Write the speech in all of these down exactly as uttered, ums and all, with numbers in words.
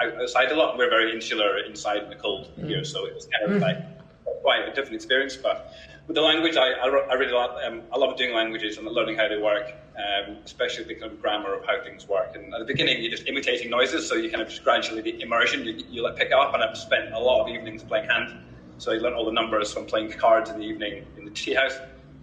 out, outside a lot. We're very insular inside in the cold mm. here, so it was kind of mm. like quite a different experience. But with the language, I, I, I really love, um, I love doing languages and learning how they work, um, especially the kind of grammar of how things work. And at the beginning, you're just imitating noises, so you kind of just gradually the immersion, you, you like pick it up. And I've spent a lot of evenings playing hand, so I learned all the numbers from playing cards in the evening in the tea house.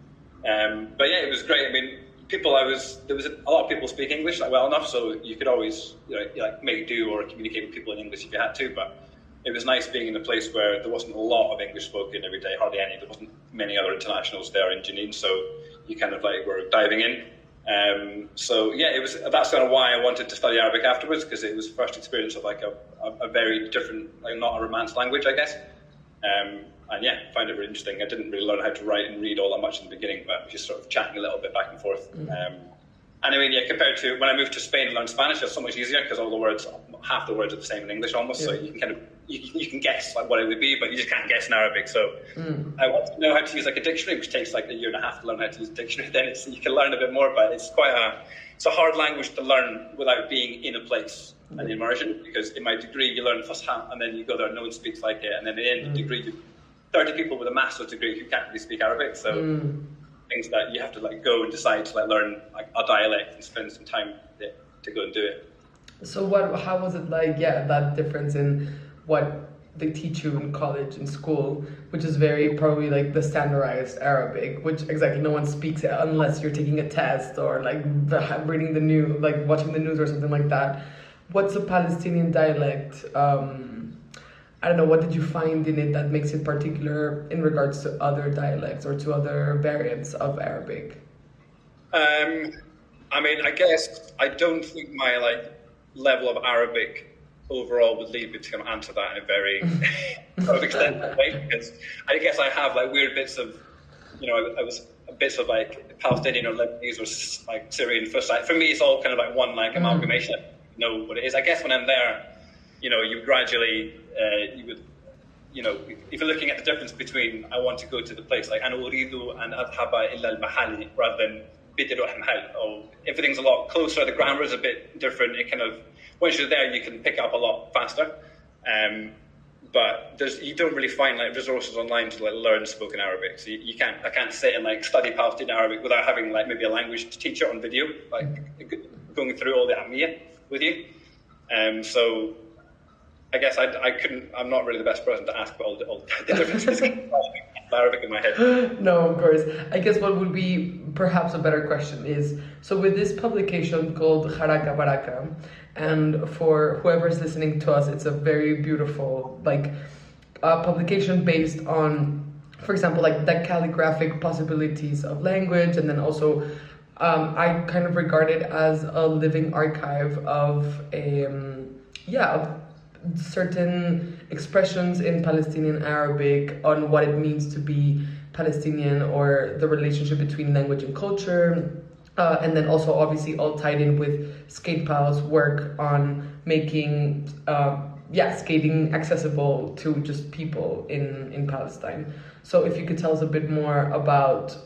Um, but yeah, it was great. I mean, people, I was there was a, a lot of people speak English like well enough, so you could always you know like make do or communicate with people in English if you had to. But it was nice being in a place where there wasn't a lot of English spoken every day, hardly any. There wasn't many other internationals there in Jenin, so you kind of like were diving in. Um, so yeah, it was. That's kind of why I wanted to study Arabic afterwards, because it was the first experience of like a, a, a very different, like not a Romance language, I guess. Um, and yeah, found it really interesting. I didn't really learn how to write and read all that much in the beginning, but just sort of chatting a little bit back and forth. Mm-hmm. Um, and I mean, yeah, compared to when I moved to Spain and learned Spanish, it was so much easier because all the words, half the words are the same in English almost, yeah. So you can kind of you, you can guess like what it would be, but you just can't guess in Arabic. So mm. I want to know how to use like a dictionary, which takes like a year and a half to learn how to use a dictionary. Then it's, you can learn a bit more, but it's quite a it's a hard language to learn without being in a place mm. and immersion. Because in my degree, you learn Fusha, and then you go there, no one speaks like it, and then in the end of the degree, you, thirty people with a master's degree who can't really speak Arabic. So mm. things that you have to like go and decide to like learn like a dialect and spend some time yeah, to go and do it. So what? How was it like? Yeah, that difference in what they teach you in college and school, which is very probably like the standardized Arabic, which exactly no one speaks it unless you're taking a test or like reading the news, like watching the news or something like that. What's a Palestinian dialect? Um, I don't know. What did you find in it that makes it particular in regards to other dialects or to other variants of Arabic? Um, I mean, I guess I don't think my like level of Arabic overall would lead me to kind of answer that in a very sort of extensive way, because I guess I have like weird bits of, you know, I, I was bits of like Palestinian or Lebanese or like Syrian first. Like, for me, it's all kind of like one like amalgamation. Mm. I know what it is. I guess when I'm there, you know, you gradually, uh, you would, you know, if you're looking at the difference between I want to go to the place like Ana uridu an adhaba illa al-mahali rather than bidiru al-mahal, or everything's a lot closer, the grammar is a bit different. It kind of, once you're there, you can pick up a lot faster. Um, but there's, you don't really find like resources online to like learn spoken Arabic. So you, you can't, I can't sit and like study Palestinian Arabic without having like maybe a language teacher on video, like going through all the Amiyah with you. Um, so I guess I, I couldn't, I'm not really the best person to ask about all the, all the differences in Arabic in my head. No, of course. I guess what would be perhaps a better question is, so with this publication called Haraka Baraka, and for whoever's listening to us, it's a very beautiful, like, uh, publication based on, for example, like the calligraphic possibilities of language, and then also um, I kind of regard it as a living archive of a, um, yeah, of certain expressions in Palestinian Arabic on what it means to be Palestinian, or the relationship between language and culture, uh, and then also obviously all tied in with SkatePal's work on making uh, yeah skating accessible to just people in in Palestine. So if you could tell us a bit more about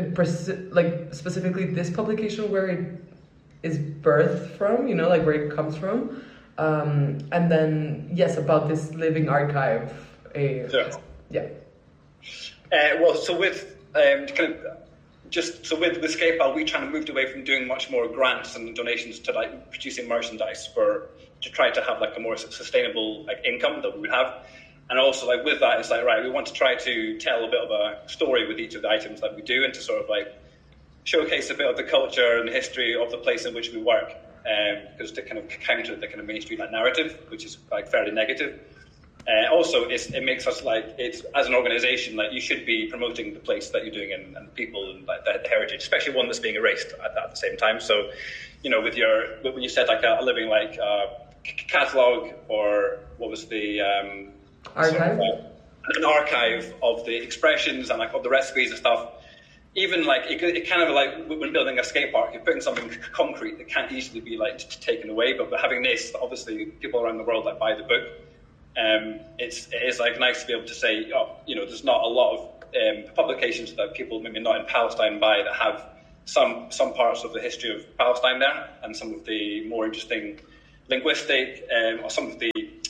like specifically this publication, where it is birthed from, you know, like where it comes from. Um, and then, yes, about this living archive. Uh, sure. Yeah. Uh, well, so with um, kind of just so with with SkatePal, we kind of moved away from doing much more grants and donations to like producing merchandise for to try to have like a more sustainable like income that we would have. And also like with that, it's like, right, we want to try to tell a bit of a story with each of the items that we do, and to sort of like showcase a bit of the culture and history of the place in which we work. Um, because to kind of counter the kind of mainstream like narrative, which is like fairly negative. Uh, also, it's, it makes us like, it's as an organisation, like you should be promoting the place that you're doing and, and the people and like the, the heritage, especially one that's being erased at, at the same time. So, you know, with your when you said like a, a living like uh, c- catalogue, or what was the um, archive, sort of, uh, an archive of the expressions and like of the recipes and stuff. Even like it, it kind of like when building a skate park, you're putting something concrete that can't easily be like t- taken away. But having this, obviously, people around the world like buy the book. Um, it's it is like nice to be able to say, oh, you know, there's not a lot of um, publications that people maybe not in Palestine buy that have some some parts of the history of Palestine there, and some of the more interesting linguistic um, or some of the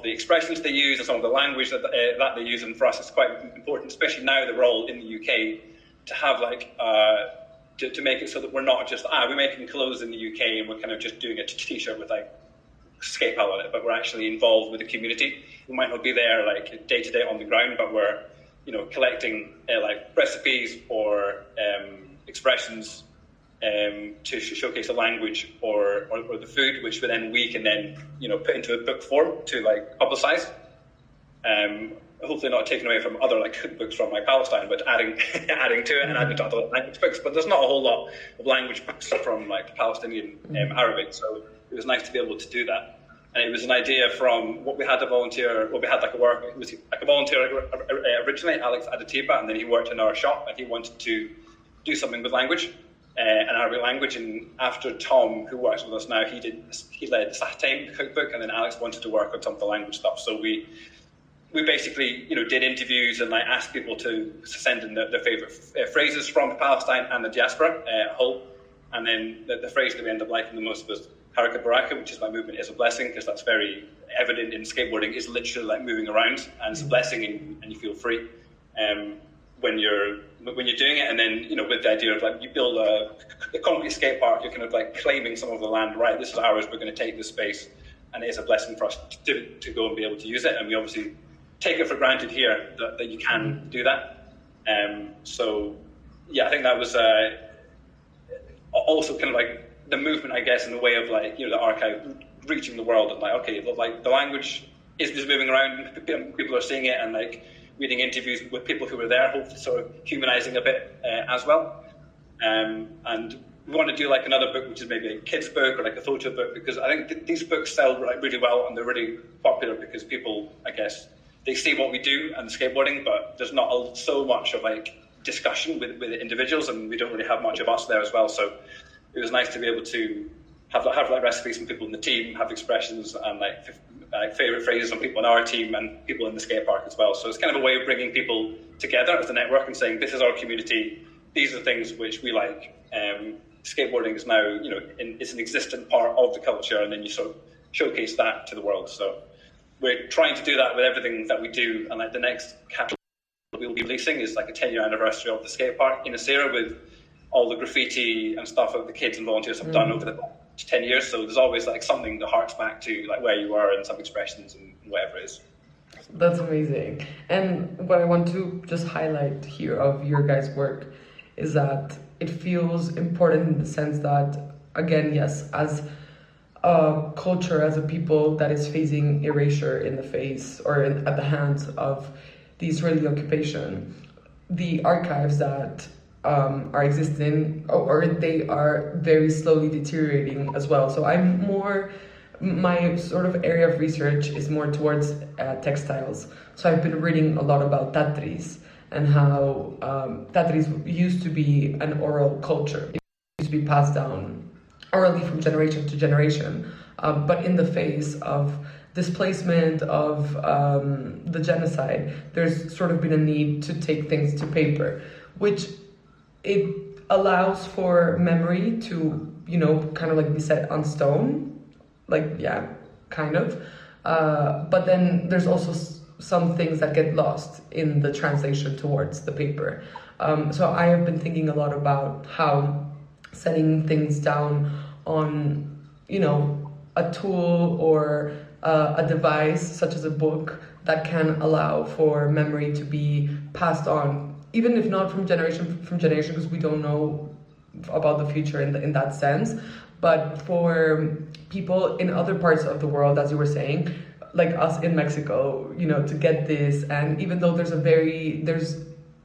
the expressions they use and some of the language that, uh, that they use. And for us, it's quite important, especially now that we're all in the U K, to have like, uh, to, to make it so that we're not just, ah, we're making clothes in the U K and we're kind of just doing a t-shirt with like Skate Pal on it, but we're actually involved with the community. We might not be there like day to day on the ground, but we're, you know, collecting uh, like recipes or um, expressions um, to sh- showcase the language or, or or the food, which we then we can then, you know, put into a book form to like publicize. Um, hopefully not taken away from other like cookbooks from like Palestine, but adding adding to it and adding to other language books. But there's not a whole lot of language books from like Palestinian um, Arabic, so it was nice to be able to do that. And it was an idea from what we had a volunteer, what we had like a work, it was like a volunteer originally, Alex Adetiba, and then he worked in our shop and he wanted to do something with language, uh, an Arabic language. And after Tom, who works with us now, he did, he led Sahtaim, the cookbook, and then Alex wanted to work on some of the language stuff. So we we basically, you know, did interviews and like asked people to send in their, their favorite uh, phrases from Palestine and the diaspora uh, whole. And then the, the phrase that we ended up liking the most was Haraka Baraka, which is my movement is a blessing, because that's very evident in skateboarding. Is literally like moving around, and it's a blessing, and, and you feel free um, when you're when you're doing it. And then, you know, with the idea of like you build a, a concrete skate park, you're kind of like claiming some of the land. Right, this is ours. We're going to take this space, and it is a blessing for us to to go and be able to use it. And we obviously take it for granted here that, that you can do that. Um, so yeah, I think that was uh, also kind of like the movement, I guess, in the way of like, you know, the archive reaching the world and like, okay, like the language is just moving around, people are seeing it and like reading interviews with people who were there, hopefully sort of humanizing a bit uh, as well. Um, and we want to do like another book, which is maybe a kid's book or like a photo book, because I think th- these books sell like really well and they're really popular because people, I guess, they see what we do and skateboarding, but there's not a, so much of like discussion with, with individuals, and we don't really have much of us there as well. So it was nice to be able to have have like recipes from people in the team, have expressions and like f- like favorite phrases from people in our team and people in the skate park as well. So it's kind of a way of bringing people together as a network and saying, this is our community. These are the things which we like. Um, skateboarding is now, you know, in, it's an existent part of the culture, and then you sort of showcase that to the world. So we're trying to do that with everything that we do. And like the next capital we'll be releasing is like a ten year anniversary of the skate park in Asira, with all the graffiti and stuff that the kids and volunteers have mm. done over the ten years. So there's always like something that harks back to like where you were and some expressions and whatever it is. That's amazing. And what I want to just highlight here of your guys' work is that it feels important in the sense that, again, yes, as a culture, as a people that is facing erasure in the face or in, at the hands of the Israeli occupation, the archives that um, are existing, or, or they are very slowly deteriorating as well. So I'm more, my sort of area of research is more towards uh, textiles. So I've been reading a lot about tatris and how um, tatris used to be an oral culture. It used to be passed down orally from generation to generation. Um, but in the face of displacement, of um, the genocide, there's sort of been a need to take things to paper, which it allows for memory to, you know, kind of like be set on stone, like, yeah, kind of. Uh, but then there's also s- some things that get lost in the translation towards the paper. Um, so I have been thinking a lot about how setting things down on, you know, a tool or uh, a device such as a book that can allow for memory to be passed on, even if not from generation from generation, because we don't know about the future in, the, in that sense, but for people in other parts of the world, as you were saying, like us in Mexico, you know, to get this. And even though there's a very, there's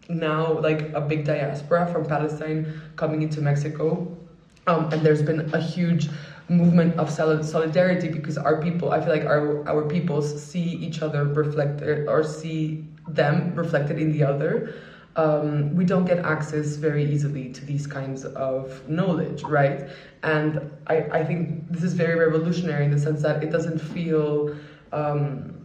now like a big diaspora from Palestine coming into Mexico, um, and there's been a huge movement of solidarity because our people, I feel like our our peoples see each other reflected or see them reflected in the other. Um, we don't get access very easily to these kinds of knowledge, right? And I, I think this is very revolutionary in the sense that it doesn't feel um,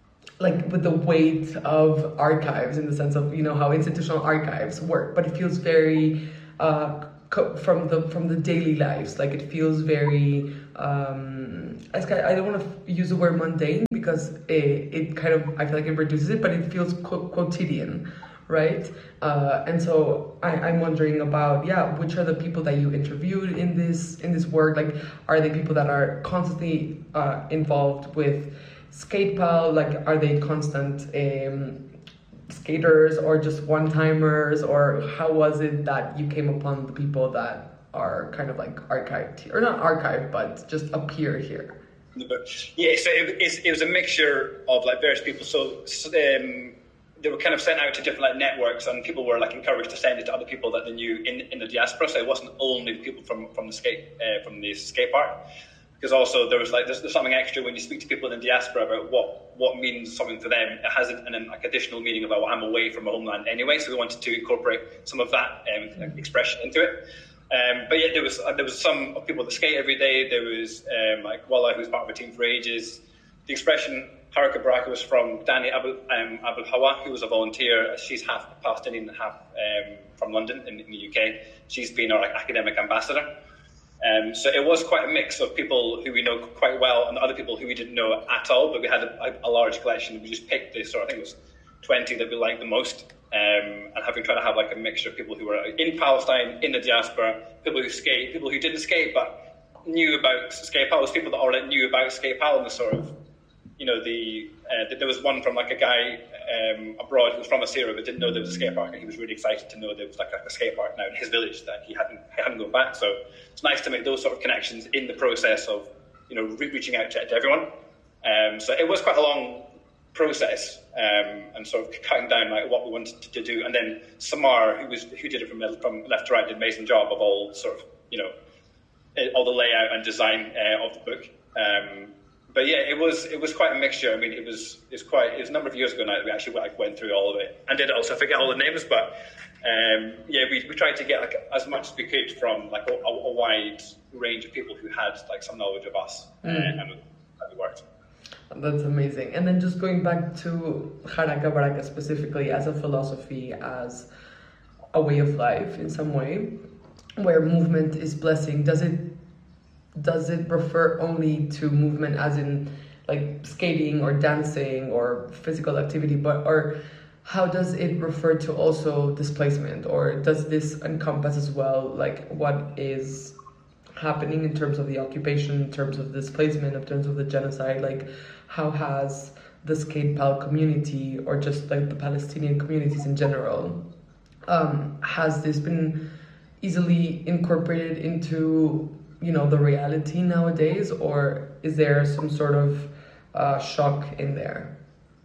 like with the weight of archives in the sense of, you know, how institutional archives work, but it feels very uh, co- from the from the daily lives, like it feels very um, I I don't want to use the word mundane because it, it kind of, I feel like it reduces it, but it feels qu- quotidian, right? Uh, and so I, I'm wondering about, yeah, which are the people that you interviewed in this in this work? Like, are they people that are constantly uh, involved with SkatePal? Like, are they constant um, skaters or just one-timers? Or how was it that you came upon the people that are kind of like archived here, or not archived, but just appear here? Yeah, so it, it, it was a mixture of like various people. So, so um, they were kind of sent out to different like networks, and people were like encouraged to send it to other people that they knew in, in the diaspora. So it wasn't only people from from the skate uh, from the skate park, because also there was like there's, there's something extra when you speak to people in the diaspora about what what means something to them. It has an, an like additional meaning about well, I'm away from my homeland anyway. So we wanted to incorporate some of that um, expression into it. Um, but yeah, there was uh, there was some people that skate every day. There was um, like Walla, who's part of a team for ages. The expression Haraka Baraka was from Dani Abul um, Abul Hawa, who was a volunteer. She's half Palestinian and half um, from London in, in the U K. She's been our like, academic ambassador. Um, so it was quite a mix of people who we know quite well and other people who we didn't know at all. But we had a, a large collection. We just picked this, or I think it was twenty that we liked the most. Um, and having tried to have like a mixture of people who were in Palestine, in the diaspora, people who skate, people who didn't skate but knew about SkatePal, was people that already knew about SkatePal, and the sort of, you know, the uh, there was one from like a guy um, abroad who was from Assyria but didn't know there was a skate park, and he was really excited to know there was like a, a skate park now in his village that he hadn't he hadn't gone back. So it's nice to make those sort of connections in the process of, you know, re- reaching out to, to everyone. Um, so it was quite a long process, um, and sort of cutting down like what we wanted to, to do. And then Samar, who was who did it from from left to right, did an amazing job of all sort of, you know, all the layout and design uh, of the book. Um, but yeah, it was it was quite a mixture. I mean, it was it's quite it was a number of years ago now that we actually like went through all of it. I did also forget all the names, but um, yeah, we we tried to get like as much as we could from like a, a wide range of people who had like some knowledge of us, mm. uh, and how it worked. That's amazing. And then just going back to Haraka Baraka specifically as a philosophy, as a way of life in some way, where movement is blessing, does it does it refer only to movement as in like skating or dancing or physical activity, but or how does it refer to also displacement, or does this encompass as well like what is happening in terms of the occupation, in terms of displacement, in terms of the genocide? Like, how has the SkatePal community, or just like the Palestinian communities in general, um, has this been easily incorporated into, you know, the reality nowadays, or is there some sort of uh, shock in there?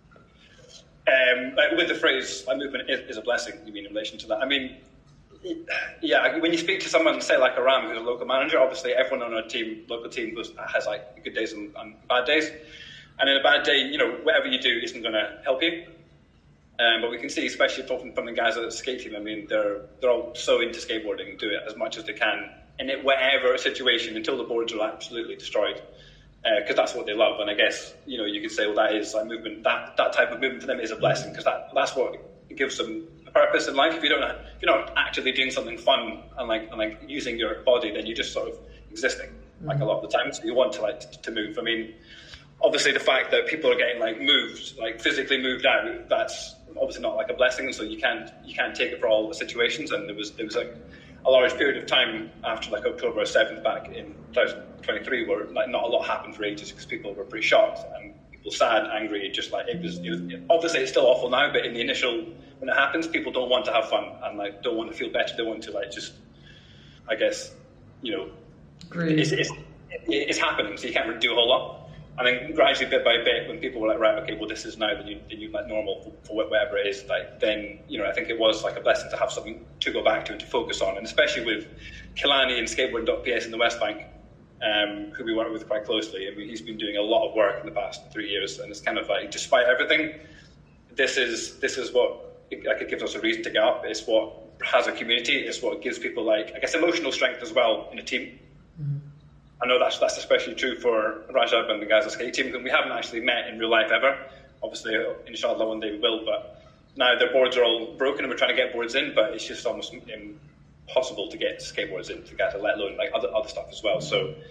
Um, like with the phrase "my movement is, is a blessing," you mean in relation to that? I mean, yeah, when you speak to someone, say like Aram, who's a local manager, obviously everyone on our team, local team, goes, has like good days and, and bad days. And in a bad day, you know, whatever you do isn't going to help you. Um, but we can see, especially from, from the guys at the skate team, I mean, they're they're all so into skateboarding and do it as much as they can in it, whatever situation, until the boards are absolutely destroyed. Because uh, that's what they love. And I guess, you know, you could say, well, that is like movement, that, that type of movement for them is a blessing, because that, that's what gives them a purpose in life. If you don't, if you're not actively doing something fun and like and like using your body, then you're just sort of existing, like a lot of the time. So you want to like to, to move. I mean, obviously the fact that people are getting like moved, like physically moved out, that's obviously not like a blessing. So you can't you can't take it for all the situations. And there was there was like a large period of time after like October seventh back in twenty twenty-three where like not a lot happened for ages because people were pretty shocked and people sad, angry, just like it was, it was. Obviously, it's still awful now, but in the initial when it happens, people don't want to have fun and like don't want to feel better. They want to like just, I guess, you know, it's, it's it's happening, so you can't really do a whole lot. And then gradually, bit by bit, when people were like, right, okay, well, this is now the new, the new like normal for, for whatever it is, like then, you know, I think it was like a blessing to have something to go back to and to focus on, and especially with Kilani and skateboarding dot P S in the West Bank, um, who we work with quite closely. I mean, he's been doing a lot of work in the past three years, and it's kind of like, despite everything, this is this is what like it gives us a reason to get up. It's what has a community. It's what gives people like, I guess, emotional strength as well in a team. Mm-hmm. I know that's that's especially true for Rajab and the guys at the skate team, whom we haven't actually met in real life ever. Obviously, inshallah, one day we will, but now their boards are all broken and we're trying to get boards in, but it's just almost impossible to get skateboards in together, let alone like other other stuff as well. So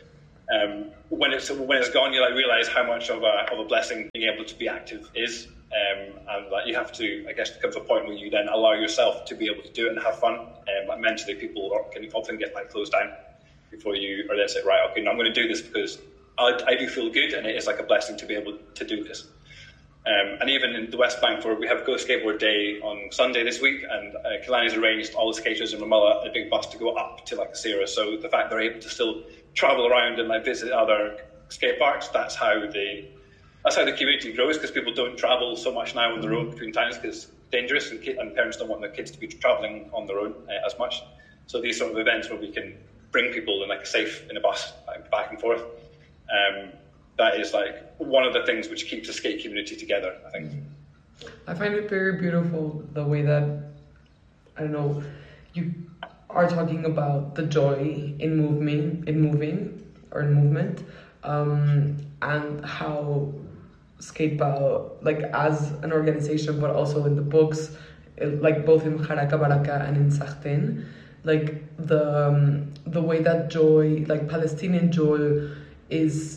um, when it's when it's gone, you like realize how much of a of a blessing being able to be active is, um, and that you have to, I guess, come to a point where you then allow yourself to be able to do it and have fun. Um, like mentally, people are, can often get like closed down before you, or they say, right, okay, now I'm going to do this because I, I do feel good, and it is like a blessing to be able to do this. Um, and even in the West Bank, where we have Go Skateboard Day on Sunday this week, and uh, Killarney's arranged all the skaters in Ramallah a big bus to go up to like Asira. So the fact they're able to still travel around and like visit other skate parks, that's how they, that's how the community grows, because people don't travel so much now on the road between towns because it's dangerous, and, kid, and parents don't want their kids to be travelling on their own uh, as much. So these sort of events where we can bring people in like a safe in a bus like, back and forth. Um, that is like one of the things which keeps the skate community together, I think. I find it very beautiful the way that, I don't know, you are talking about the joy in moving, in moving or in movement, um, and how Skatebout, like as an organization, but also in the books, like both in Haraka Baraka and in Sartén, like the um, the way that joy, like Palestinian joy, is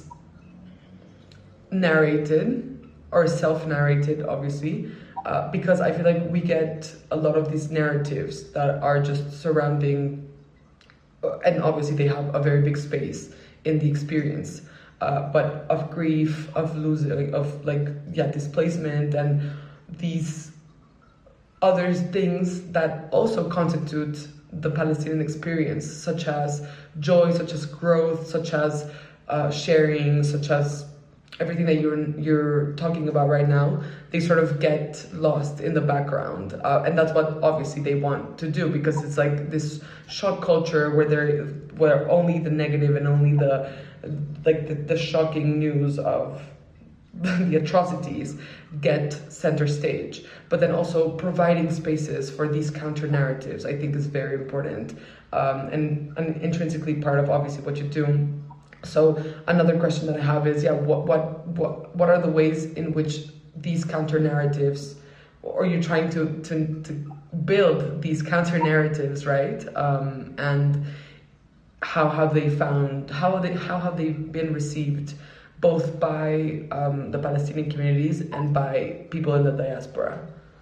narrated or self-narrated, obviously, uh, because I feel like we get a lot of these narratives that are just surrounding, uh, and obviously they have a very big space in the experience, uh, but of grief, of losing, of like, yeah, displacement, and these other things that also constitute the Palestinian experience, such as joy, such as growth, such as uh, sharing, such as everything that you're you're talking about right now. They sort of get lost in the background, uh, and that's what obviously they want to do, because it's like this shock culture where there where only the negative and only the like the, the shocking news of the atrocities get center stage. But then also providing spaces for these counter narratives, I think, is very important, um, and, and intrinsically part of obviously what you do. So another question that I have is, yeah, what what what what are the ways in which these counter narratives, or you're trying to to to build these counter narratives, right? Um, and how have they found how they how have they been received, both by um, the Palestinian communities and by people in the diaspora?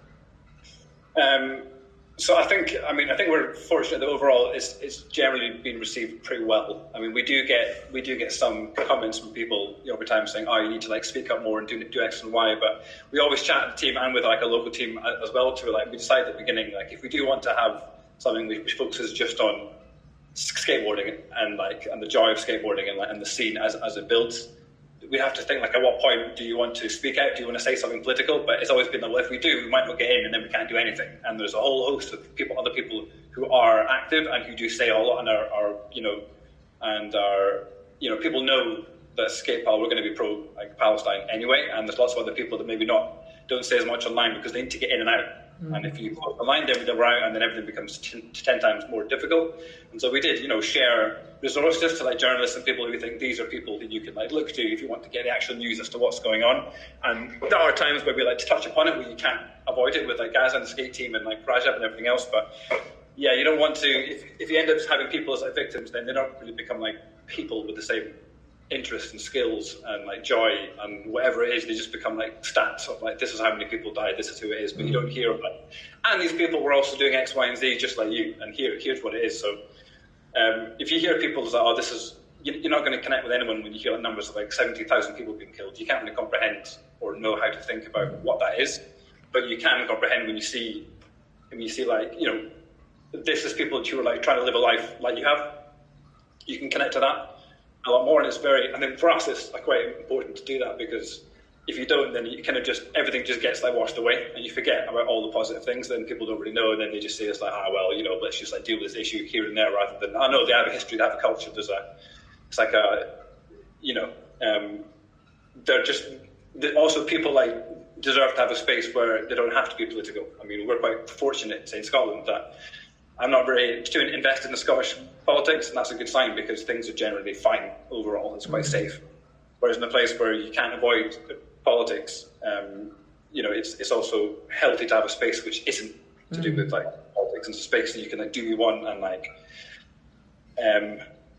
Um, so I think, I mean, I think we're fortunate that overall it's, it's generally been received pretty well. I mean, we do get we do get some comments from people over time saying, "Oh, you need to like speak up more and do do X and Y." But we always chat at the team and with like a local team as well to like we decided at the beginning, like if we do want to have something which focuses just on skateboarding and like and the joy of skateboarding and like and the scene as as it builds, we have to think like, at what point do you want to speak out? Do you want to say something political? But it's always been that, well, if we do, we might not get in, and then we can't do anything. And there's a whole host of people, other people who are active and who do say a lot and are, are you know, and are, you know, people know that Skatepal, we're going to be pro like Palestine anyway. And there's lots of other people that maybe not don't say as much online because they need to get in and out. Mm. And if you post online, then they're out, and then everything becomes ten, ten times more difficult. And so we did, you know, share resources to like journalists and people who think these are people that you can like look to if you want to get the actual news as to what's going on. And there are times where we like to touch upon it where you can't avoid it with like Gaza and the skate team and like Rajab and everything else. But yeah, you don't want to, if, if you end up having people as like victims, then they don't really become like people with the same interests and skills and like joy and whatever it is. They just become like stats of like, this is how many people died, this is who it is, but you don't hear about it. And these people were also doing X, Y, and Z just like you, and here, here's what it is. So um, if you hear people say, oh, this is, you're not going to connect with anyone when you hear like numbers of like seventy thousand people being killed. You can't really comprehend or know how to think about what that is, but you can comprehend when you see, when you see like, you know, this is people that you were like trying to live a life like you have. You can connect to that a lot more, and it's very, I think for us it's like quite important to do that, because if you don't, then you kind of just, everything just gets like washed away and you forget about all the positive things. Then people don't really know, and then they just say it's like, ah, well, you know, let's just like deal with this issue here and there, rather than, I know they have a history, they have a culture, there's a, it's like a, you know, um, they're just, they, also people like deserve to have a space where they don't have to be political. I mean, we're quite fortunate in Scotland that I'm not very too invested in the Scottish politics, and that's a good sign because things are generally fine overall. It's quite safe. Whereas in a place where you can't avoid politics, um, you know, it's it's also healthy to have a space which isn't to do with like politics, and a space that you can like do what you want and like, um,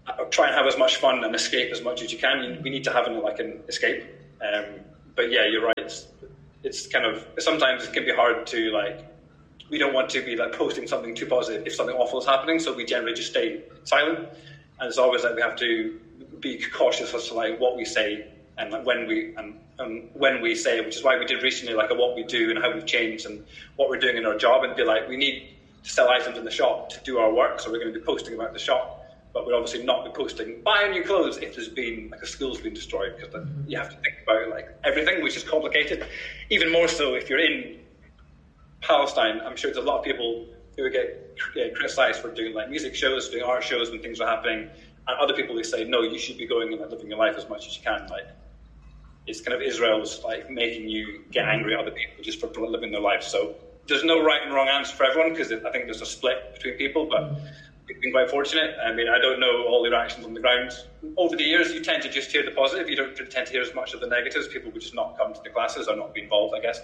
try and have as much fun and escape as much as you can. We need to have an, like an escape. Um, but yeah, you're right. It's, it's kind of, sometimes it can be hard to like, we don't want to be like posting something too positive if something awful is happening. So we generally just stay silent. And it's always like we have to be cautious as to like what we say and like when we and, and when we say it, which is why we did recently like a what we do and how we've changed and what we're doing in our job, and be like, we need to sell items in the shop to do our work, so we're going to be posting about the shop, but we'll obviously not be posting buy new clothes if there's been like a school's been destroyed, because mm-hmm. you have to think about like everything, which is complicated. Even more so if you're in Palestine. I'm sure there's a lot of people who get criticised for doing like music shows, doing art shows when things are happening, and other people who say no, you should be going and like, living your life as much as you can. Like, it's kind of Israel's like making you get angry at other people just for living their life. So there's no right and wrong answer for everyone, because I think there's a split between people, but we've been quite fortunate. I mean, I don't know all the reactions on the ground. Over the years, you tend to just hear the positive. You don't tend to hear as much of the negatives. People would just not come to the classes or not be involved, I guess.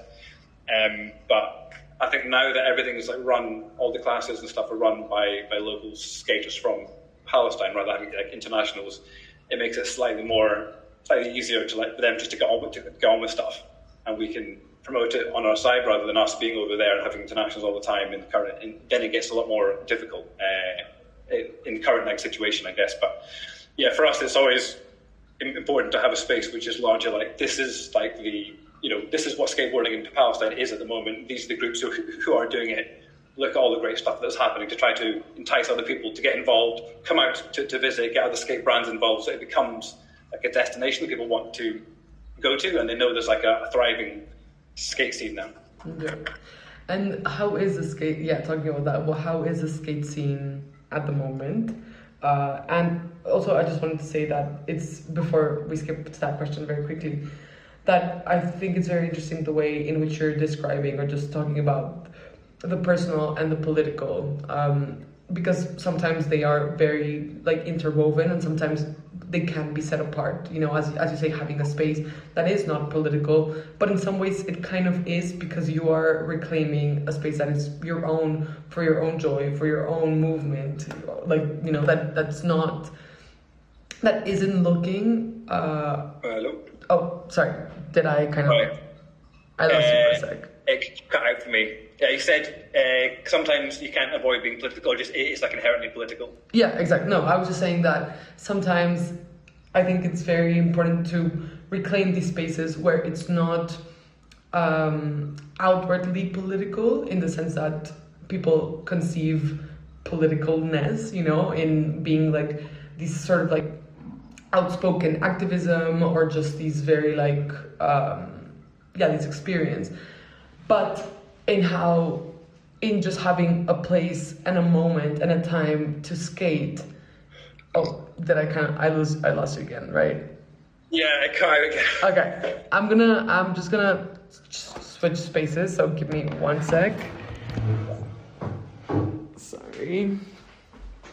Um, but I think now that everything is like run, all the classes and stuff are run by, by local skaters from Palestine rather than like internationals, it makes it slightly more, slightly easier to like for them just to get on with to get on with stuff, and we can promote it on our side rather than us being over there and having internationals all the time. In the current, in, then it gets a lot more difficult uh, in the current like situation, I guess. But yeah, for us, it's always important to have a space which is larger. Like this is like the, you know, this is what skateboarding in Palestine is at the moment. These are the groups who, who are doing it. Look at all the great stuff that's happening, to try to entice other people to get involved, come out to, to visit, get other skate brands involved, so it becomes like a destination that people want to go to, and they know there's like a, a thriving skate scene now. Yeah. And how is the skate, yeah, talking about that, well, how is the skate scene at the moment? Uh, and also, I just wanted to say that it's, before we skip to that question very quickly, that I think it's very interesting the way in which you're describing or just talking about the personal and the political, um, because sometimes they are very like interwoven, and sometimes they can be set apart, you know, as, as you say, having a space that is not political, but in some ways it kind of is, because you are reclaiming a space that is your own, for your own joy, for your own movement, like, you know, that that's not, that isn't looking, uh, Hello? Oh, sorry, did I kind of, right. I lost uh, you for a sec. It cut out for me. Yeah, you said uh, sometimes you can't avoid being political, just it's like inherently political. Yeah, exactly. No, I was just saying that sometimes I think it's very important to reclaim these spaces where it's not um, outwardly political, in the sense that people conceive politicalness, you know, in being like these sort of like outspoken activism, or just these very like, um, yeah, this experience. But in how, in just having a place and a moment and a time to skate. Oh, did I kind of, I lose, I lost you again, right? Yeah, I cut out again. Okay, I'm gonna, I'm just gonna switch spaces, so give me one sec. Sorry.